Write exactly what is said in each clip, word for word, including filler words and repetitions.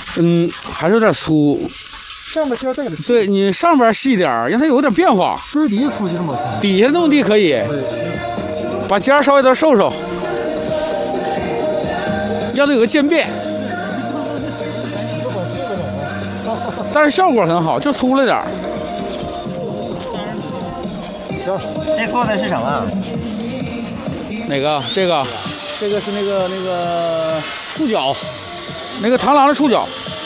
嗯，还是有点粗。 上面挑这个。 对你上边细点，让它有点变化。 就是底下粗就这么粗。 底下弄地可以，把尖稍微的收收，让它有个渐变。但是效果很好，就粗了点。 这做的是什么？ 哪个？这个，这个是那个那个触角，那个螳螂的触角。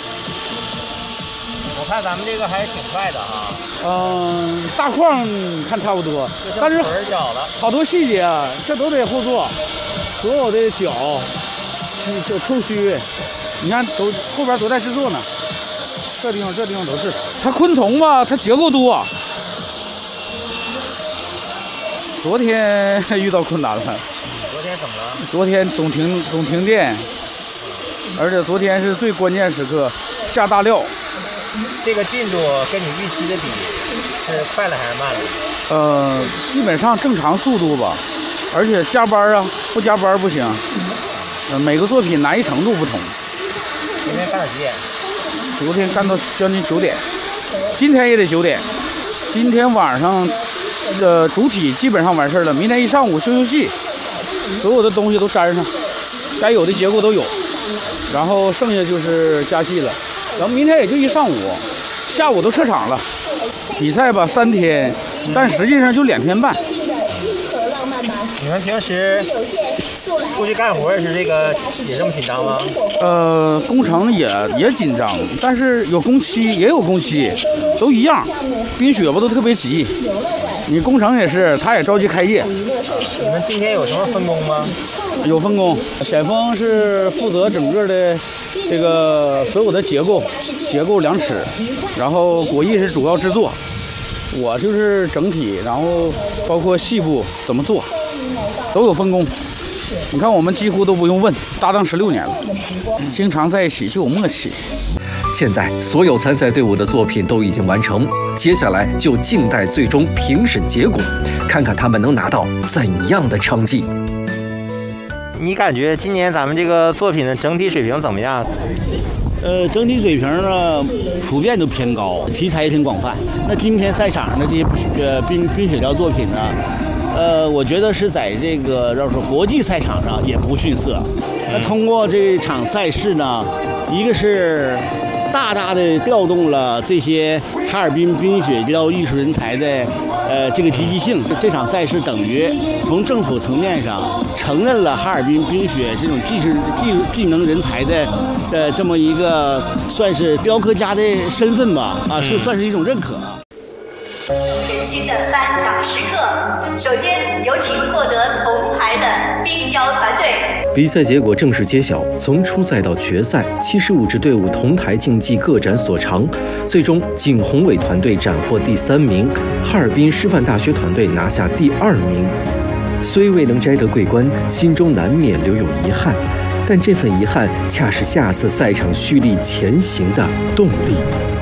我看咱们这个还挺快的哈。 嗯，大框看差不多，但是好多细节啊，这都得后做，所有的角、这触须，你看都后边都在制作呢。这地方这地方都是。它昆虫吧，它结构多。昨天遇到困难了。 昨天怎么了？ 昨天总停总停电，而且昨天是最关键时刻，下大料。 这个进度跟你预期的比是快了还是慢了？ 呃，基本上正常速度吧，而且加班啊，不加班不行。呃，每个作品难易程度不同。 今天干到几点？ 昨天干到将近九点，今天也得九点。今天晚上，呃，主体基本上完事了，明天一上午修修细，所有的东西都粘上，该有的结构都有，然后剩下就是加戏了。然后明天也就一上午，下午都撤场了。比赛吧三天，但实际上就两天半。 你们平时出去干活是这个也这么紧张吗？ 呃，工程也也紧张，但是有工期也有工期，都一样。冰雪吧都特别急，你工程也是，他也着急开业。 你们今天有什么分工吗？ 有分工，显峰是负责整个的这个所有的结构、结构量尺，然后果毅是主要制作，我就是整体，然后包括细部怎么做，都有分工。你看我们几乎都不用问，搭档十六年了，经常在一起就有默契。 现在所有参赛队伍的作品都已经完成，接下来就静待最终评审结果，看看他们能拿到怎样的成绩。 你感觉今年咱们这个作品的整体水平怎么样？ 呃，整体水平呢，普遍都偏高，题材也挺广泛。那今天赛场上的这些呃冰冰雪料作品呢，呃，我觉得是在这个要说国际赛场上也不逊色。那通过这场赛事呢，一个是大大的调动了这些哈尔滨冰雪料艺术人才的呃这个积极性。这场赛事等于从政府层面上承认了哈尔滨冰雪这种技术技技能人才的呃这么一个算是雕刻家的身份吧，啊，是算是一种认可。 全新的颁奖时刻，首先有请获得铜牌的冰雕团队。 比赛结果正式揭晓，从初赛到决赛，七十五支队伍同台竞技，各展所长。最终，景宏伟团队斩获第三名，哈尔滨师范大学团队拿下第二名。虽未能摘得桂冠，心中难免留有遗憾，但这份遗憾恰是下次赛场蓄力前行的动力。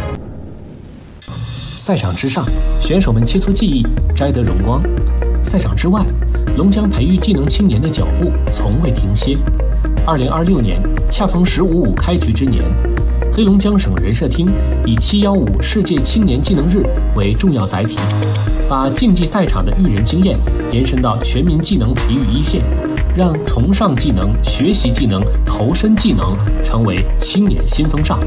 赛场之上，选手们切磋技艺，摘得荣光；赛场之外，龙江培育技能青年的脚步从未停歇。二零二六年恰逢“十五五”开局之年，黑龙江省人社厅以“七一五”世界青年技能日为重要载体，把竞技赛场的育人经验延伸到全民技能培育一线，让崇尚技能、学习技能、投身技能成为青年新风尚。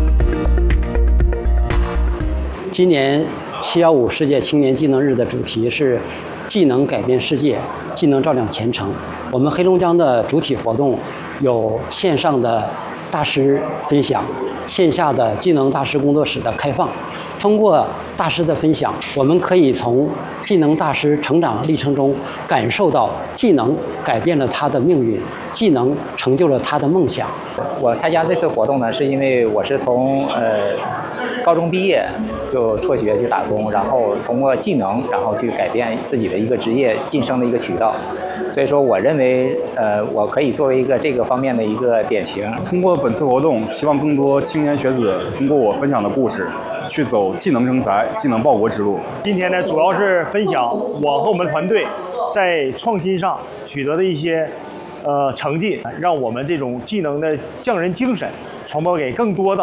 今年七一五世界青年技能日的主题是技能改变世界，技能照亮前程。我们黑龙江的主体活动有线上的大师分享，线下的技能大师工作室的开放。通过大师的分享，我们可以从技能大师成长历程中感受到技能改变了他的命运，技能成就了他的梦想。 我参加这次活动呢，是因为我是从呃高中毕业就辍学去打工，然后通过技能，然后去改变自己的一个职业晋升的一个渠道。所以说，我认为呃我可以作为一个这个方面的一个典型。 通过本次活动，希望更多青年学子通过我分享的故事，去走技能征才、技能报国之路。 今天呢，主要是分享我和我们团队在创新上取得的一些呃成绩，让我们这种技能的匠人精神传播给更多的